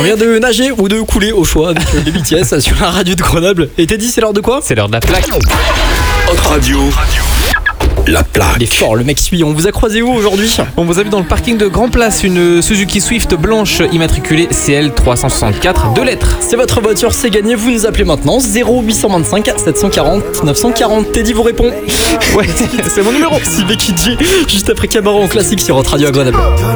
On vient de nager ou de couler au choix avec les BTS sur la radio de Grenoble. Et Teddy, c'est l'heure de quoi? C'est l'heure de la plaque. Hot Radio. La plaque. Il est fort, le mec suit. On vous a croisé où aujourd'hui? On vous a vu dans le parking de Grand Place, une Suzuki Swift blanche immatriculée CL 364, 2 lettres. C'est votre voiture, c'est gagné. Vous nous appelez maintenant 0825 740 940. Teddy vous répond. Ouais, c'est mon numéro. C'est Becky G, juste après Camaro en classique sur Hot Radio à Grenoble.